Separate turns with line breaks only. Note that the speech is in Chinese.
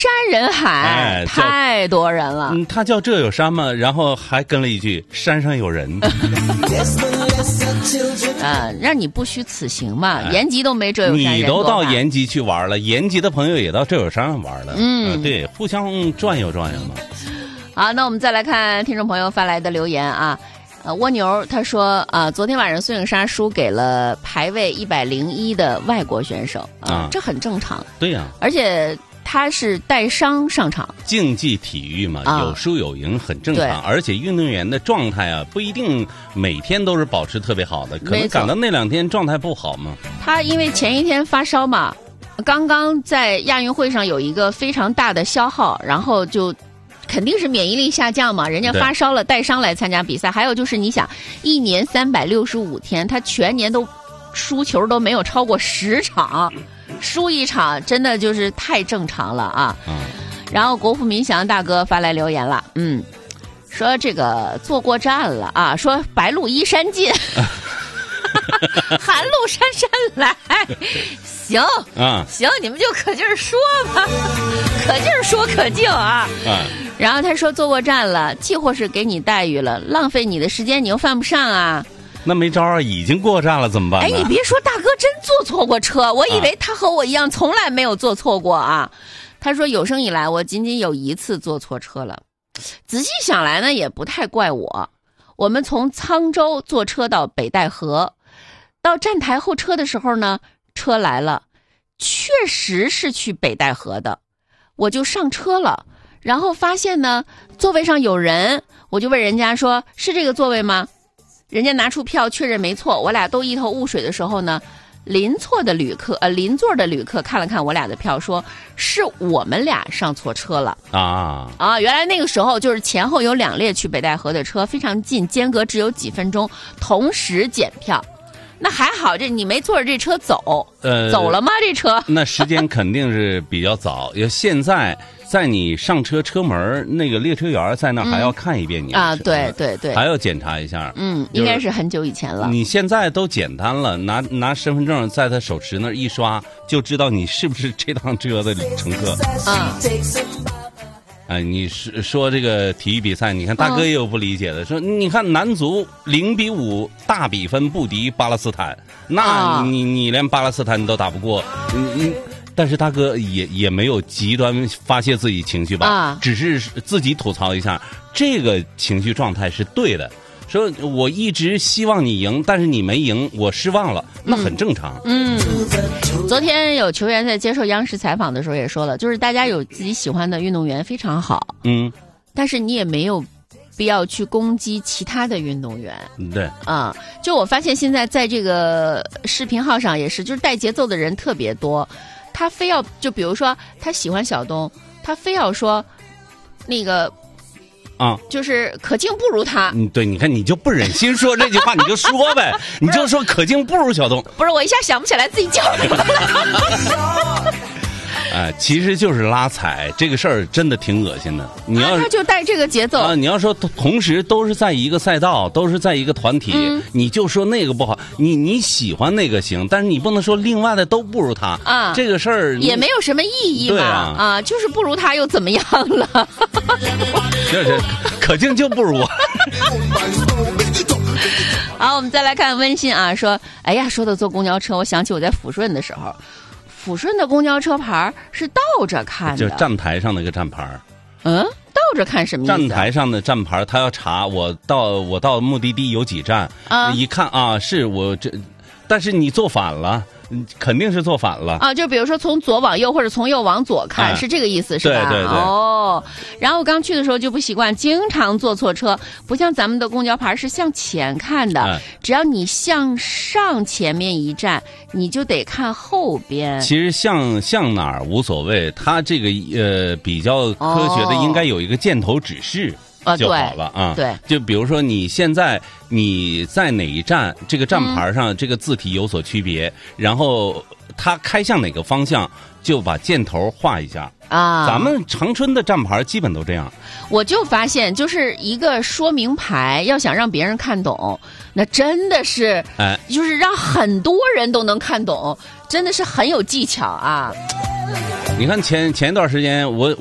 山人海，太多人了。
他叫这有山吗？然后还跟了一句山上有人。
让你不虚此行嘛。延吉都没这有山人，
你都到延吉去玩了，延吉的朋友也到这有山玩了。对，互相转悠转悠嘛。
好，那我们再来看听众朋友发来的留言啊。蜗牛他说昨天晚上孙颖莎输给了排位101的外国选手这很正常。
对呀，
而且他是带伤上场。
竞技体育嘛，有输有赢很正常。而且运动员的状态不一定每天都是保持特别好的，可能赶到那2天状态不好嘛。
他因为前一天发烧嘛，刚刚在亚运会上有一个非常大的消耗，然后就肯定是免疫力下降嘛，人家发烧了带伤来参加比赛。还有就是你想，1年365天，他全年都输球都没有超过10场，输一场真的就是太正常了啊。然后国富民祥大哥发来留言了，说这个坐过站了啊，说白鹿依山尽寒露姗姗来。行行，你们就可劲儿说吧，可劲儿说可劲啊。然后他说坐过站了，既或是给你待遇了，浪费你的时间你又犯不上啊。
那没招啊，已经过站了怎么办呢？
你别说，大哥真坐错过车，我以为他和我一样从来没有坐错过啊。他说有生以来我仅仅有1次坐错车了。仔细想来呢，也不太怪我。我们从沧州坐车到北戴河，到站台候车的时候呢，车来了，确实是去北戴河的，我就上车了，然后发现呢座位上有人，我就问人家说是这个座位吗？人家拿出票确认没错，我俩都一头雾水的时候呢，邻座的旅客看了看我俩的票，说是我们俩上错车了原来那个时候就是前后有2列去北戴河的车，非常近，间隔只有几分钟，同时检票。那还好，这你没坐着这车走，走了吗？这车
那时间肯定是比较早。现在在你上车车门，那个列车员在那还要看一遍你
对，
还要检查一下。
应该是很久以前了。
你现在都简单了，拿身份证在他手持那一刷，就知道你是不是这趟车的乘客。你说这个体育比赛，你看大哥也有不理解的，说你看男足0-5大比分不敌巴勒斯坦，那你连巴勒斯坦都打不过，但是大哥也没有极端发泄自己情绪吧，只是自己吐槽一下，这个情绪状态是对的。说我一直希望你赢，但是你没赢，我失望了，那很正常。
昨天有球员在接受央视采访的时候也说了，就是大家有自己喜欢的运动员非常好，但是你也没有必要去攻击其他的运动员。
对
就我发现现在在这个视频号上也是，就是带节奏的人特别多，他非要就比如说他喜欢小东，他非要说那个就是可敬不如他。
对，你看你就不忍心说这句话，你就说呗，你就说可敬不如小东。
不是，我一下想不起来自己叫什么了。
其实就是拉踩这个事儿，真的挺恶心的。你要
他就带这个节奏
你要说同时都是在一个赛道，都是在一个团体，你就说那个不好，你喜欢那个行，但是你不能说另外的都不如他这个事儿
也没有什么意义嘛。就是不如他又怎么样了？
就是可敬就不如我。
好，我们再来看温馨说哎呀，说到坐公交车，我想起我在抚顺的时候，抚顺的公交车牌是倒着看的，
就是站台上那个站牌。
倒着看什么意思？
站台上的站牌，他要查我到目的地有几站一看是我这，但是你坐反了。肯定是坐反了
就比如说从左往右或者从右往左看，是这个意思是吧？
对。
然后我刚去的时候就不习惯，经常坐错车，不像咱们的公交牌是向前看的，只要你向上前面一站，你就得看后边。
其实向哪儿无所谓，它这个比较科学的应该有一个箭头指示。就好了
对，
就比如说你现在你在哪一站，这个站牌上这个字体有所区别，然后它开向哪个方向，就把箭头画一下咱们长春的站牌基本都这样。
我就发现，就是一个说明牌，要想让别人看懂，那真的是就是让很多人都能看懂。 真的是很有技巧啊。
你看前一段时间我